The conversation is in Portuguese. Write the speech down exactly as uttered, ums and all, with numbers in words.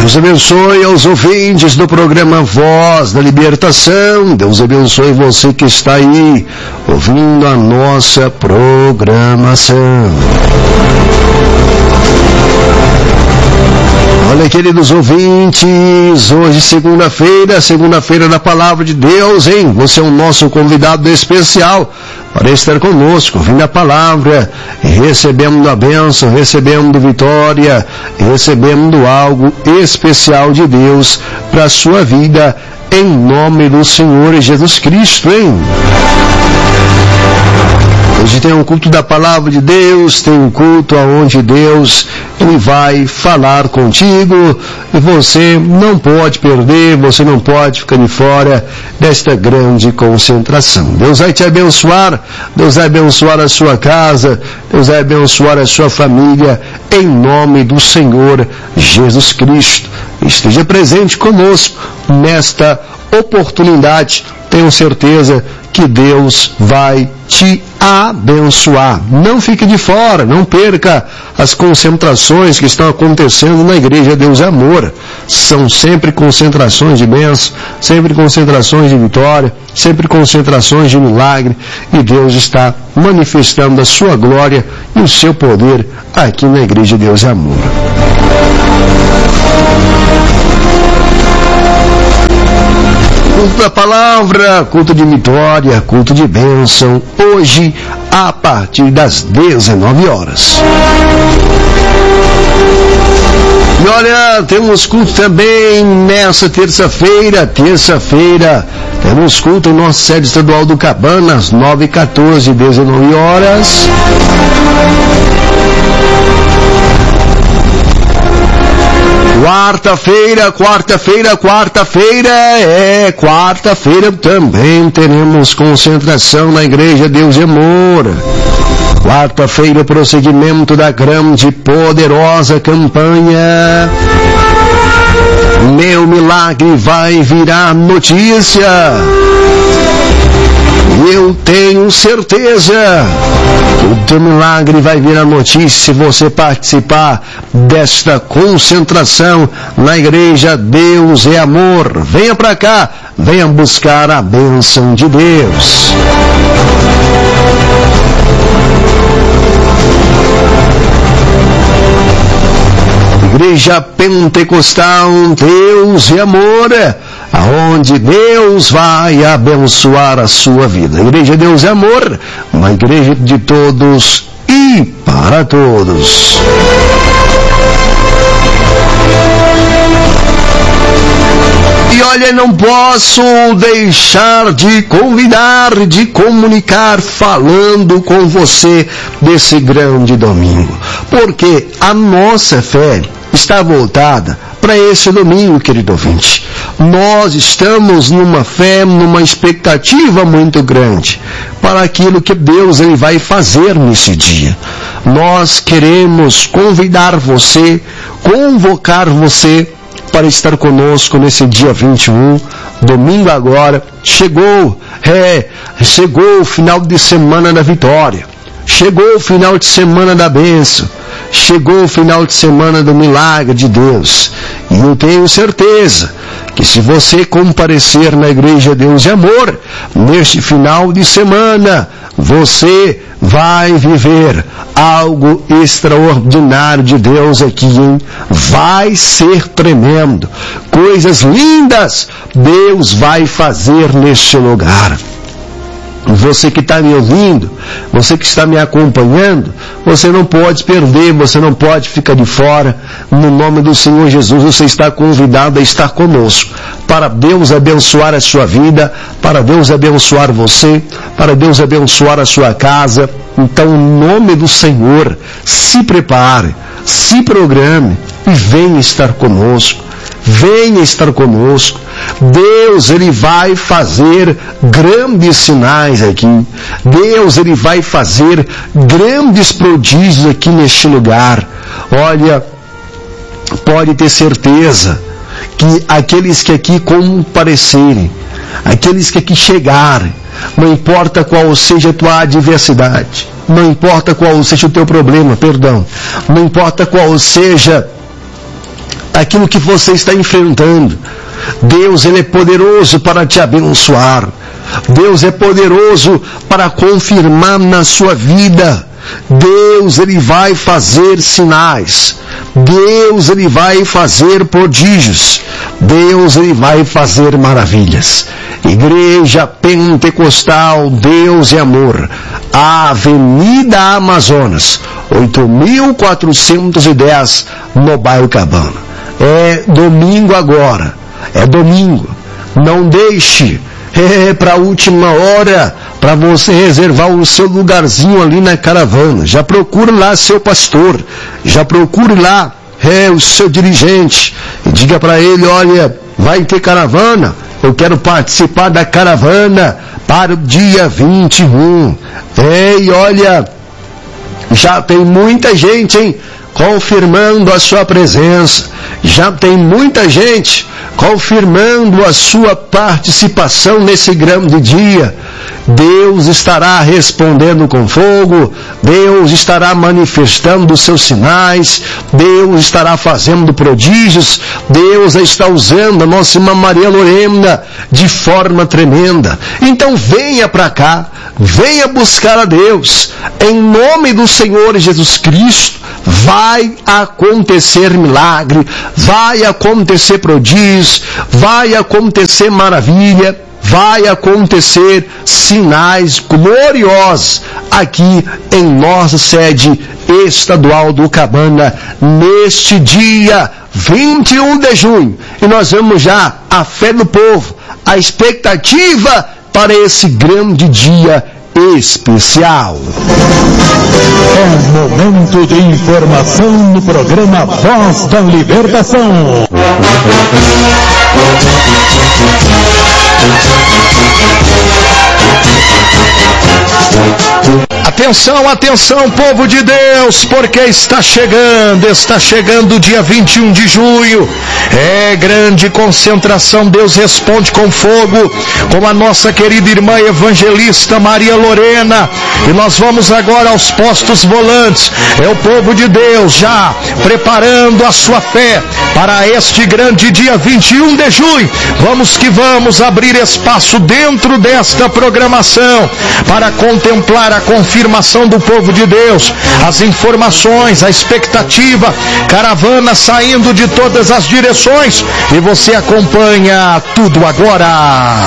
Deus abençoe aos ouvintes do programa Voz da Libertação. Deus abençoe você que está aí ouvindo a nossa programação. Olha, queridos ouvintes, hoje segunda-feira, segunda-feira da Palavra de Deus, hein? Você é o nosso convidado especial para estar conosco, ouvindo a palavra, recebendo a bênção, recebendo vitória, recebendo algo especial de Deus para a sua vida, em nome do Senhor Jesus Cristo, hein? Hoje tem um culto da Palavra de Deus, tem um culto onde Deus Ele vai falar contigo e você não pode perder, você não pode ficar de fora desta grande concentração. Deus vai te abençoar, Deus vai abençoar a sua casa, Deus vai abençoar a sua família, em nome do Senhor Jesus Cristo. Esteja presente conosco nesta oportunidade, tenho certeza que Deus vai te abençoar. Não fique de fora, não perca as concentrações que estão acontecendo na Igreja Deus é Amor. São sempre concentrações de bênção, sempre concentrações de vitória, sempre concentrações de milagre, e Deus está manifestando a sua glória e o seu poder aqui na Igreja Deus é Amor. Culto da palavra, culto de vitória, culto de bênção, hoje a partir das dezenove horas. E olha, temos culto também nessa terça-feira, terça-feira, temos culto em nossa sede estadual do Cabanas, nove e quatorze, dezenove horas. Quarta-feira, quarta-feira, quarta-feira, é, quarta-feira também teremos concentração na Igreja Deus é Amor. Quarta-feira, prosseguimento da grande e poderosa campanha. Meu milagre vai virar notícia. Eu tenho certeza que o teu milagre vai virar notícia se você participar desta concentração na Igreja Deus é Amor. Venha para cá, venha buscar a bênção de Deus. Igreja Pentecostal Deus é Amor, aonde Deus vai abençoar a sua vida. Igreja Deus é Amor, uma igreja de todos e para todos. E olha, não posso deixar de convidar, de comunicar, falando com você desse grande domingo, porque a nossa fé está voltada para esse domingo, querido ouvinte. Nós estamos numa fé, numa expectativa muito grande para aquilo que Deus ele vai fazer nesse dia. Nós queremos convidar você, convocar você para estar conosco nesse dia vinte e um, domingo agora. Chegou, é, chegou o final de semana da vitória. Chegou o final de semana da bênção. Chegou o final de semana do milagre de Deus. E eu tenho certeza que se você comparecer na Igreja Deus é Amor, neste final de semana, você vai viver algo extraordinário de Deus aqui, hein? Vai ser tremendo. Coisas lindas Deus vai fazer neste lugar. Você que está me ouvindo, você que está me acompanhando, você não pode perder, você não pode ficar de fora. No nome do Senhor Jesus, você está convidado a estar conosco, para Deus abençoar a sua vida, para Deus abençoar você, para Deus abençoar a sua casa. Então, em nome do Senhor, se prepare, se programe e venha estar conosco. Venha estar conosco. Deus, Ele vai fazer grandes sinais aqui. Deus, Ele vai fazer grandes prodígios aqui neste lugar. Olha, pode ter certeza que aqueles que aqui comparecerem, aqueles que aqui chegarem, não importa qual seja a tua adversidade, não importa qual seja o teu problema, perdão, não importa qual seja aquilo que você está enfrentando. Deus, Ele é poderoso para te abençoar. Deus é poderoso para confirmar na sua vida. Deus, Ele vai fazer sinais. Deus, Ele vai fazer prodígios. Deus, Ele vai fazer maravilhas. Igreja Pentecostal Deus e Amor, Avenida Amazonas, oito mil quatrocentos e dez, no bairro Cabana. É domingo agora, é domingo. Não deixe é, para a última hora, para você reservar o seu lugarzinho ali na caravana. Já procure lá seu pastor, já procure lá é, o seu dirigente, e diga para ele: olha, vai ter caravana, eu quero participar da caravana para o dia vinte e um. É, e olha, já tem muita gente, hein, confirmando a sua presença. Já tem muita gente confirmando a sua participação nesse grande dia. Deus estará respondendo com fogo, Deus estará manifestando os seus sinais, Deus estará fazendo prodígios, Deus está usando a nossa irmã Maria Lorena de forma tremenda. Então venha para cá, venha buscar a Deus, em nome do Senhor Jesus Cristo. Vai acontecer milagre, vai acontecer prodígios, vai acontecer maravilha, vai acontecer sinais gloriosos aqui em nossa sede estadual do Cabana, neste dia vinte e um de junho. E nós vamos já, a fé do povo, a expectativa para esse grande dia especial. É momento de informação no programa Voz da Libertação. Atenção, atenção, povo de Deus, porque está chegando, está chegando o dia vinte e um de junho, é grande concentração, Deus responde com fogo, com a nossa querida irmã evangelista Maria Lorena, e nós vamos agora aos postos volantes, é o povo de Deus já preparando a sua fé para este grande dia vinte e um de junho, vamos que vamos abrir espaço dentro desta programação, para contemplar a confirmação do povo de Deus, as informações, a expectativa, caravana saindo de todas as direções, e você acompanha tudo agora.